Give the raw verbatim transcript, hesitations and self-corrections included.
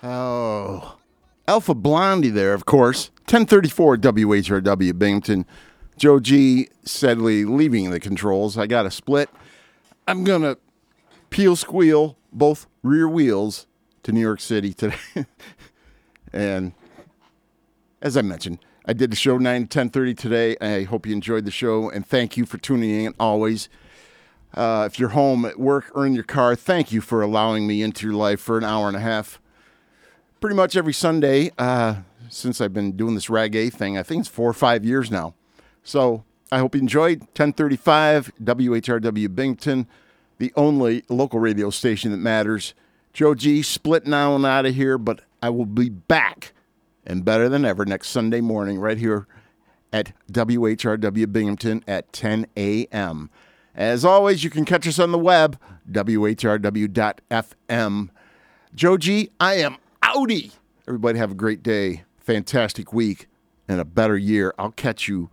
Oh, Alpha Blondie there, of course. ten thirty-four W H R W Binghamton. Joe G. Sedley leaving the controls. I got a split. I'm going to peel squeal both rear wheels to New York City today. And as I mentioned, I did the show nine to ten thirty today. I hope you enjoyed the show, and thank you for tuning in always. Uh, if you're home at work or in your car, thank you for allowing me into your life for an hour and a half. Pretty much every Sunday uh, since I've been doing this reggae thing. I think it's four or five years now. So I hope you enjoyed. ten thirty-five W H R W Binghamton, the only local radio station that matters. Joe G splitting on out of here, but I will be back and better than ever next Sunday morning right here at W H R W Binghamton at ten a.m. As always, you can catch us on the web, W H R W dot F M. Joe G, I am outie. Everybody have a great day, fantastic week, and a better year. I'll catch you